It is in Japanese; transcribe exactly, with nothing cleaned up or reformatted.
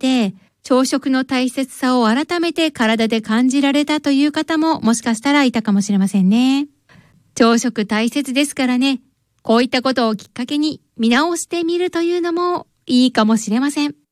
て、朝食の大切さを改めて体で感じられたという方ももしかしたらいたかもしれませんね。朝食大切ですからね、こういったことをきっかけに見直してみるというのもいいかもしれません。